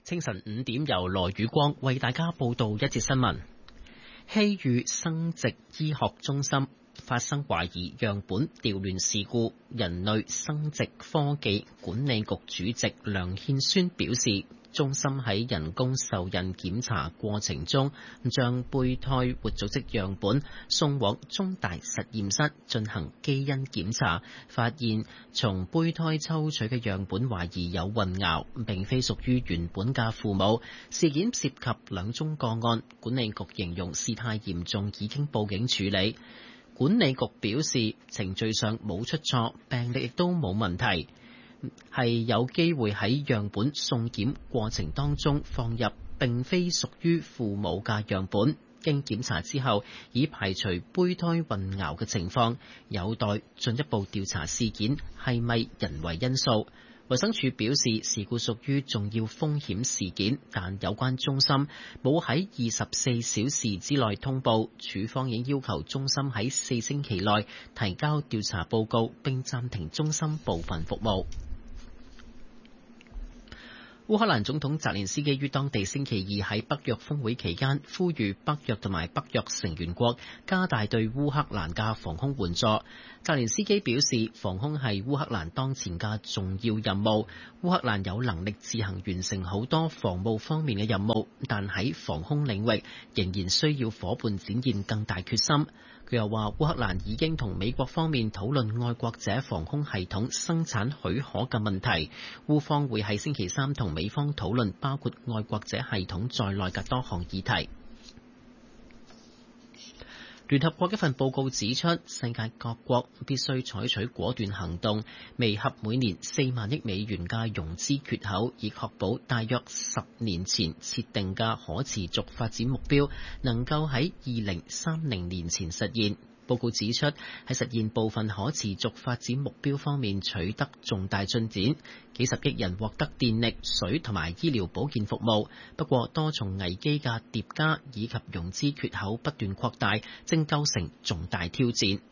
清晨5點由羅宇光為大家報道一節新聞。希裕生殖醫學中心發生懷疑樣本調亂事故，人類生殖科技管理局主席梁憲宣表示，中心喺人工受孕檢查過程中，將胚胎活組織樣本送往中大實驗室進行基因檢查，發現從胚胎抽取嘅樣本懷疑有混淆，並非屬於原本嘅父母。事件涉及2宗個案，管理局形容事態嚴重，已經報警處理。管理局表示，程序上冇出錯，病歷亦都冇問題，係有機會喺樣本送檢過程當中放入並非屬於父母嘅樣本。經檢查之後，已排除胚胎混淆嘅情況，有待進一步調查事件係咪人為因素。衛生署表示，事故屬於重要風險事件，但有關中心冇喺24小時之內通報，署方已經要求中心喺4星期內提交調查報告，並暫停中心部分服務。烏克蘭總統澤連斯基於當地星期二喺北約峰會期間，呼籲北約同埋北約成員國加大對烏克蘭嘅防空援助。澤連斯基表示，防空係烏克蘭當前嘅重要任務。烏克蘭有能力自行完成好多防務方面嘅任務，但喺防空領域仍然需要夥伴展現更大決心。佢又話，烏克蘭已經同美國方面討論愛國者防空系統生產許可嘅問題，烏方會喺星期三同美方討論包括愛國者系統在內嘅多項議題。聯合國一份報告指出，世界各國必須採取果斷行動，彌合每年4萬億美元嘅融資缺口，以確保大約10年前設定嘅可持續發展目標能夠喺2030年前實現。報告指出，喺實現部分可持續發展目標方面取得重大進展，幾十億人獲得電力、水同埋醫療保健服務。不過，多重危機嘅疊加以及融資缺口不斷擴大，正構成重大挑戰。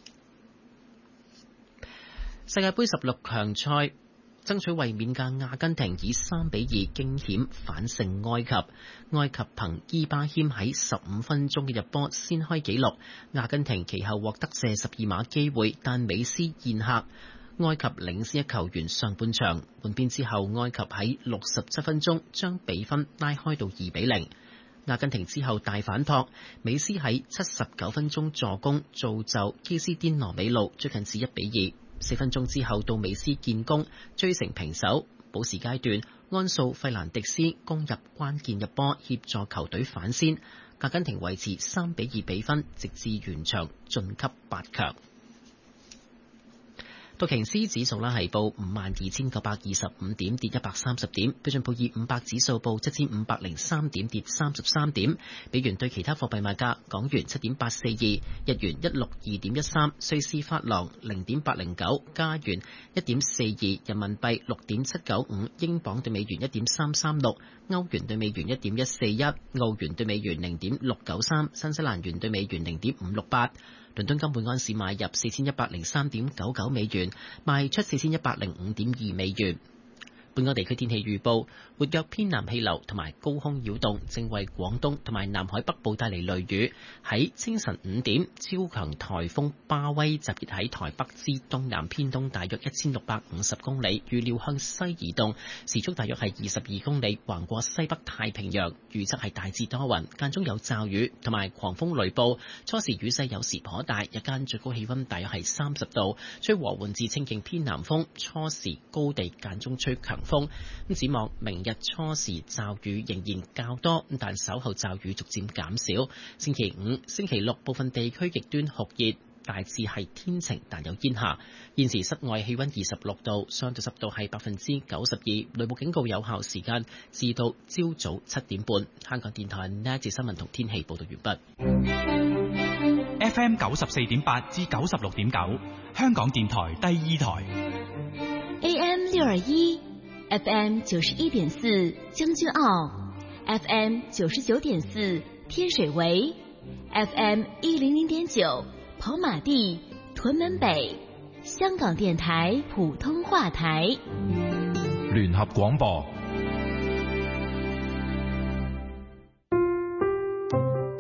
世界盃16強賽，爭取衛冕嘅阿根廷以3-2驚險反勝埃及。埃及憑伊巴謙喺15分鐘嘅入波先開紀錄，阿根廷其後獲得射12碼機會，但美斯宴客，埃及領先1球完上半場。換邊之後，埃及喺67分鐘將比分拉開到2-0。阿根廷之後大反撲，美斯喺79分鐘助攻，造就基斯甸羅美路追近至1-2。4分鐘之後到美斯建功，追成平手。補時階段，安素費蘭迪斯攻入關鍵入波，協助球隊反先。阿根廷維持3-2比分，直至完場晉級8強。道瓊斯指數係報52,925點，跌130點。標準普爾500指數報7,503點，跌33點。美元對其他貨幣賣價：港元7.842，日元162.13，瑞士法郎0.809，加元1.42，人民幣6.795，英鎊對美元1.336，歐元對美元1.141，澳元對美元0.693，新西蘭元對美元0.568。倫敦金每安士買入4103.99美元，賣出4105.2美元。本港地區天氣預報，活躍偏南氣流同埋高空擾動正為廣東同埋南海北部帶嚟雷雨。喺清晨5點，超強颱風巴威集結喺台北之東南偏東大約1650公里，預料向西移動，時速大約係22公里，橫過西北太平洋。預測係大致多雲，間中有驟雨同埋狂風雷暴，初時雨勢有時頗大，日間最高氣溫大約係30度，吹和緩至清勁偏南風，初時高地間中吹強風。咁展望明日初時驟雨仍然較多，但稍後驟雨逐漸減少。星期5、星期6部分地區極端酷熱，大致係天晴但有煙霞。現時室外氣溫26度，相對濕度係92%，雷暴警告有效時間至到朝早7點半。香港電台呢一節新聞同天氣報道完畢。 FM 94.8至96.9，香港電台第2台。 AM 621。FM 91.4將軍澳 ，FM 99.4天水圍 ，FM 100.9跑馬地屯門北，香港電台普通話台。 聯合廣播。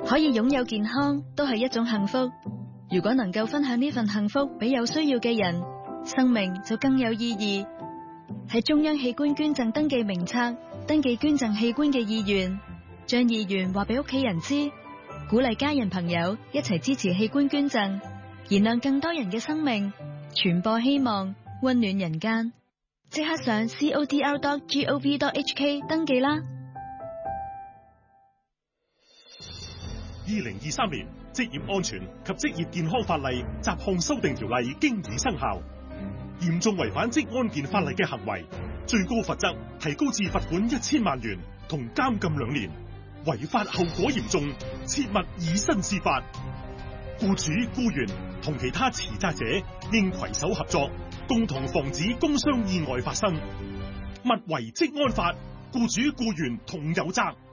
可以擁有健康都係一種幸福。如果能夠分享呢份幸福俾有需要嘅人，生命就更有意義。喺中央器官捐贈登記名冊登記捐贈器官嘅意願，將意願話俾屋企人知，鼓勵家人朋友一齊支持器官捐贈，燃亮更多人嘅生命，傳播希望，溫暖人間。即刻上 codr.gov.hk 登記啦。 2023年職業安全及職業健康法例雜項修訂條例經已生效，嚴重違反職安健法例嘅行為，最高罰則提高至罰款1000萬元同監禁2年，違法後果嚴重，切勿以身試法。僱主、僱員同其他持責者應攜手合作，共同防止工傷意外發生。勿違職安法，僱主僱員同有責。